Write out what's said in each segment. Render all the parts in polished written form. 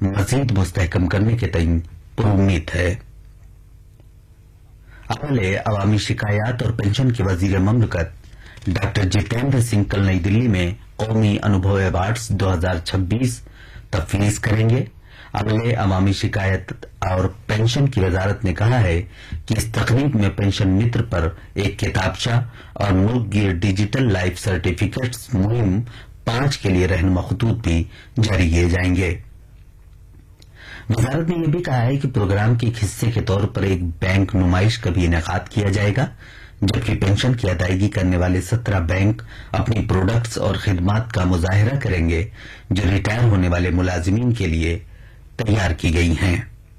मजीद मुस्तहकम करने के तईन पुरुम्मीद है। अवले अवामी शिकायत और पेंशन के वजीर ममलकत डॉक्टर जितेंद्र सिंह कल नई दिल्ली में कौमी अनुभव अवार्ड्स 2026 तफवीज करेंगे। अवले अवामी शिकायत और पेंशन की वजारत ने कहा है कि इस तकरीब में पेंशन मित्र पर एक किताबचा और मुल्क गिर डिजिटल लाइफ सर्टिफिकेट्स मुहिम 5 के लिए रहनुमा खतूत भी जारी किए जाएंगे। वजारत ने यह भी कहा है कि प्रोग्राम के एक हिस्से के तौर पर एक बैंक नुमाइश का भी इनेकाद किया जाएगा, जबकि पेंशन की अदायगी करने वाले 17 बैंक अपनी प्रोडक्ट्स और खिदमात का मुजाहिरा करेंगे जो रिटायर होने वाले मुलाजिमीन के लिए तैयार की गई हैं।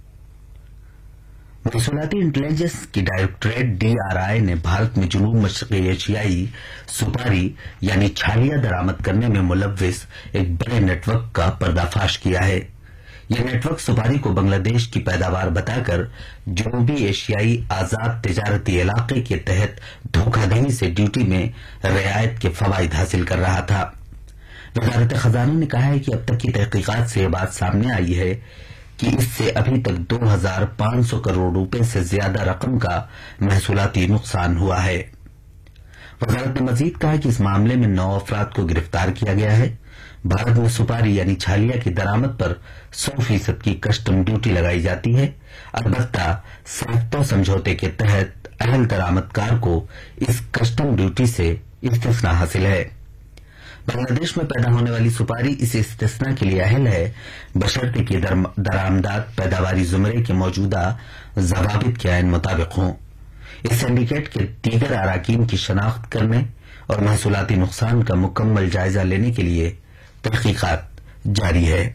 मौसूलाती इंटेलिजेंस की डायरेक्टरेट DRI ने भारत में जुनूब मशरक़ी एशियाई सुपारी यानी छालिया दरामद करने में मुलव्विस एक बड़े नेटवर्क का पर्दाफाश किया है। यह नेटवर्क सुपारी को बांग्लादेश की पैदावार बताकर जनूबी एशियाई आजाद तिजारती इलाके के तहत धोखाधड़ी से ड्यूटी में रियायत के फवाइद हासिल कर रहा था। वजारत खजाना ने कहा है कि अब तक की तहकीकात से यह बात सामने आई है कि इससे अभी तक 2500 करोड़ रुपए से ज्यादा रकम का महसूलाती नुकसान हुआ है। वजारत ने मजीद कहा कि इस मामले में 9 अफराद को गिरफ्तार किया गया है। भारत में सुपारी यानी छालिया की दरामद पर 100% की कस्टम ड्यूटी लगाई जाती है। अलबत्ता साख्ता समझौते के तहत अहल दरामदकार को इस कस्टम ड्यूटी से इस्तिस्ना हासिल है। बांग्लादेश में पैदा होने वाली सुपारी इस इस्तिस्ना के लिए अहल है बशर्ते कि दरामदात पैदावारी जुमरे के मौजूदा जवाबित के आइन मुताबिक हों। इस सिंडिकेट के दीगर अराकीन की शनाख्त करने और महसूलाती नुकसान का मुकम्मल जायजा लेने के लिए तहकीकात जारी है।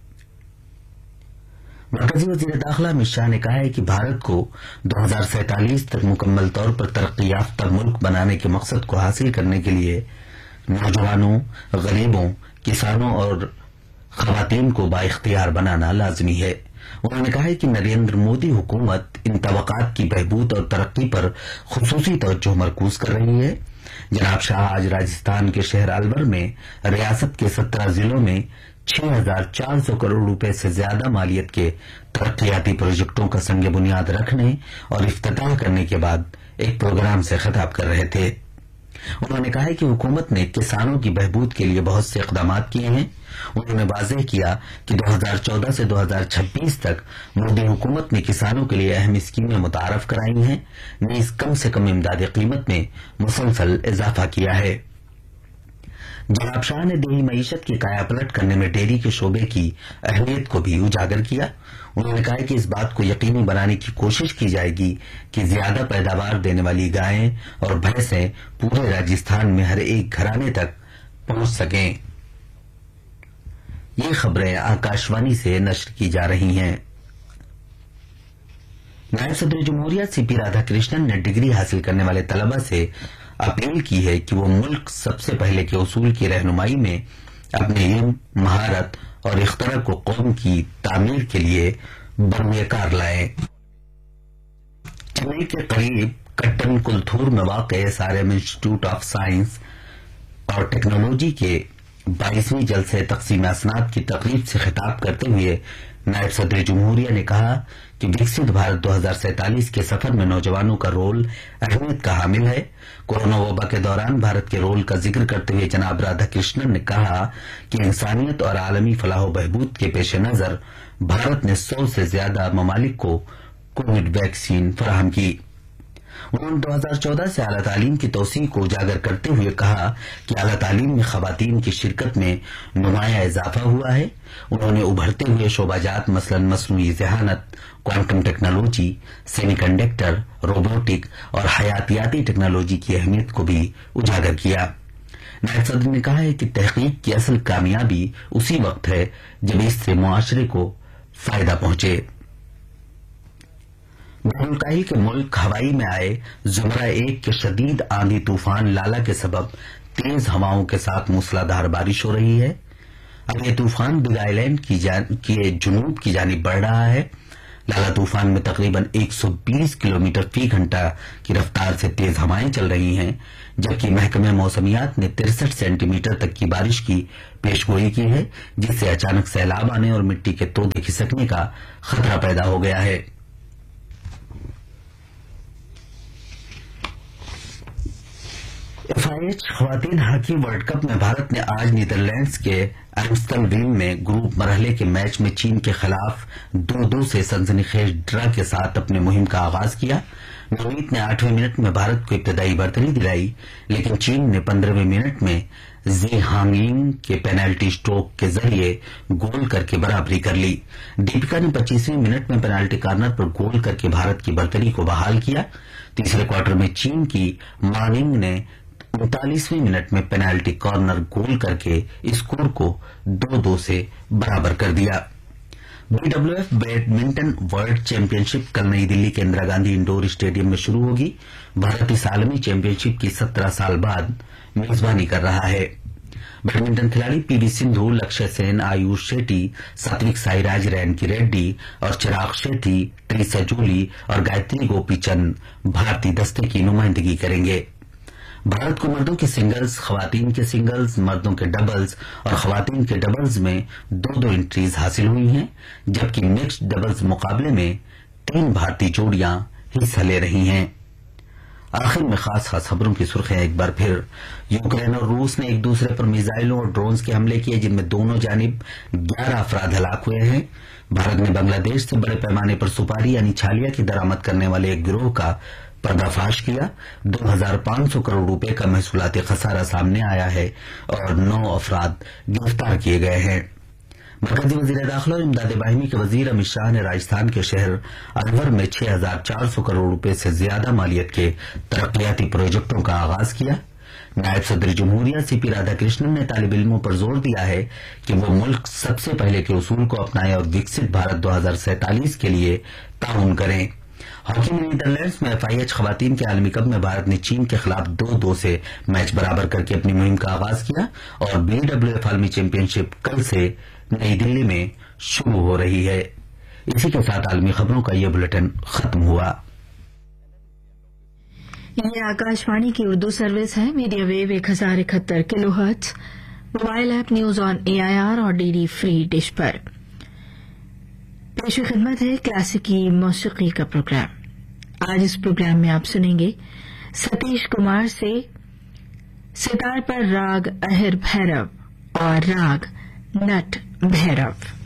मरकजी वजीर दाखिला अमित शाह ने कहा है कि भारत को 2047 तक मुकम्मल तौर पर तरक्की याफ्ता मुल्क बनाने के मकसद को हासिल करने के लिए नौजवानों, गरीबों, किसानों और खवातीन को बाइख्तियार बनाना लाजमी है। उन्होंने कहा है कि नरेंद्र मोदी हुकूमत इन तबकात की बहबूद और तरक्की पर खुसूसी तवज्जो मरकूज कर रही है। जनाब शाह आज राजस्थान के शहर अलवर में रियासत के 17 जिलों में 6400 करोड़ रुपए से ज्यादा मालियत के तरक्याती प्रोजेक्टों का संग बुनियाद रखने और इफ्तिताह करने के बाद एक प्रोग्राम से खिताब कर रहे थे। उन्होंने कहा कि हुकूमत ने किसानों की बहबूद के लिए बहुत से इकदाम किए हैं। उन्होंने वाज़ेह किया कि 2014 से 2026 तक मोदी हुकूमत ने किसानों के लिए अहम स्कीमें मुतारफ कराई हैं, नीज कम से कम इमदादी कीमत में मुसलसल इजाफा किया है। जनाब शाह ने देही मईशत की कायापलट करने में डेयरी के शोबे की अहमियत को भी उजागर किया। उन्होंने कहा कि इस बात को यकीनी बनाने की कोशिश की जाएगी कि ज्यादा पैदावार देने वाली गायें और भैंसें पूरे राजस्थान में हर एक घराने तक पहुंच सकें। ये खबरें आकाशवाणी से नश्र की जा रही हैं। नायब सदर जमहूरिया सीपी राधाकृष्णन ने डिग्री हासिल करने वाले तलबा से अपील की है कि वो मुल्क सबसे पहले के उसूल की रहनुमाई में अपने इल्म, महारत और इख्तरा को कौम की तामीर के लिए बरमेकार लाएं। चेन्नई के करीब कट्टन कुलथूर में वाक़ SRM इंस्टीट्यूट ऑफ साइंस और टेक्नोलॉजी के 22वीं जलसे तकसीम असनाद की तकरीब से खिताब करते हुए नायब सदर जमहूरिया ने कहा कि विकसित भारत 2047 के सफर में नौजवानों का रोल अहमियत का हामिल है। कोरोना वबा के दौरान भारत के रोल का जिक्र करते हुए जनाब राधाकृष्णन ने कहा कि इंसानियत और आलमी फलाह बहबूद के पेश नजर भारत ने 100 से ज्यादा ममालिक को कोविड वैक्सीन फराहम की। उन्होंने 2014 से आला तालीम की तोसीक को उजागर करते हुए कहा कि आला तालीम में खवातीन की शिरकत में नुमाया इजाफा हुआ है। उन्होंने उभरते हुए शोबाजात मसलन मसनूई ज़हानत, क्वांटम टेक्नोलॉजी, सेमीकंडक्टर, रोबोटिक और हयातियाती टेक्नोलॉजी की अहमियत को भी उजागर किया। नायब सदर ने कहा है कि तहकीक की असल कामयाबी उसी वक्त है जब इससे मुआशरे को फायदा पहुंचे। बहरुलकाहिल के मुल्क हवाई में आए जुमरा 1 के शदीद आंधी तूफान लाला के सबब तेज हवाओं के साथ मूसलाधार बारिश हो रही है। अब यह तूफान बिग आइलैंड के जुनूब की जानिब बढ़ रहा है। लाला तूफान में तकरीबन 120 किलोमीटर फी घंटा की रफ्तार से तेज हवाएं चल रही हैं, जबकि महकमे मौसमियात ने 63 सेंटीमीटर तक की बारिश की पेशगोई की है, जिससे अचानक सैलाब आने और मिट्टी के तोदे खिसकने का खतरा पैदा हो गया है। FIH खवातीन हॉकी वर्ल्ड कप में भारत ने आज नीदरलैंड्स के एम्स्टरडैम में ग्रुप मरहले के मैच में चीन के खिलाफ 2-2 से सनसनीखेज ड्रा के साथ अपनी मुहिम का आगाज किया। नवनीत ने 8वें मिनट में भारत को इब्तदाई बढ़तरी दिलाई, लेकिन चीन ने 15वें मिनट में जी हांगिंग के पेनल्टी स्ट्रोक के जरिए गोल करके बराबरी कर ली। दीपिका ने 25वें मिनट में पेनाल्टी कॉर्नर पर गोल करके भारत की बढ़तरी को बहाल किया। तीसरे क्वार्टर में चीन की माविंग ने 39वें मिनट में पेनाल्टी कॉर्नर गोल करके स्कोर को 2-2 से बराबर कर दिया। BWF बैडमिंटन वर्ल्ड चैंपियनशिप कल नई दिल्ली के इंदिरा गांधी इंडोर स्टेडियम में शुरू होगी। भारत इस आलमी चैंपियनशिप की 17 साल बाद मेजबानी कर रहा है। बैडमिंटन खिलाड़ी PV सिंधु, लक्ष्य सेन, आयुष शेट्टी, सात्विक साईराज, रैंकी रेड्डी और चिराग शेट्टी, ट्रीसा जूली और गायत्री गोपीचंद भारतीय दस्ते की नुमाइंदगी करेंगे। भारत को मर्दों के सिंगल्स, खवातीन के सिंगल्स, मर्दों के डबल्स और खवातीन के डबल्स में 2-2 एंट्रीज हासिल हुई हैं, जबकि मिक्स्ड डबल्स मुकाबले में 3 भारतीय जोड़ियां हिस्सा ले रही हैं। आखिर में खास खबरों की सुर्खियां एक बार फिर। यूक्रेन और रूस ने एक दूसरे पर मिसाइलों और ड्रोन्स के हमले किए, जिनमें दोनों जानिब 11 अफराद हलाक हुए हैं। भारत ने बांग्लादेश से बड़े पैमाने पर सुपारी यानी छालिया की दरामद करने वाले एक गिरोह का पर्दाफाश किया। 2500 करोड़ रुपए का महसूलाती खसारा सामने आया है और 9 अफराद गिरफ्तार किए गए हैं। मरकजी वजीर दाखिला और इमदाद बाहिमी के वजीर अमित शाह ने राजस्थान के शहर अलवर में 6400 करोड़ रुपए से ज्यादा मालियत के तरक्याती प्रोजेक्टों का आगाज किया। नायब सदर जमहूरिया CP राधाकृष्णन ने तालिब इल्मों पर जोर दिया है कि वो मुल्क सबसे पहले के उसूल को अपनाएं और विकसित भारत 2047 के लिए ताउन करें। हॉकी में नीदरलैंड्स में FIH खवातीन के आलमी कप में भारत ने चीन के खिलाफ 2-2 से मैच बराबर करके अपनी मुहिम का आगाज किया और BWF आलमी चैंपियनशिप कल से नई दिल्ली में शुरू हो रही है। इसी के साथ आलमी खबरों का यह बुलेटिन खत्म हुआ। ये आकाशवाणी की उर्दू सर्विस है। Media wave 1071 kilohertz, mobile app news on AIR और DD फ्री डिश पर। पेश खिदमत है क्लासिकी मौसीकी का प्रोग्राम। आज इस प्रोग्राम में आप सुनेंगे सतीश कुमार से सितार पर राग अहिर भैरव और राग नट भैरव।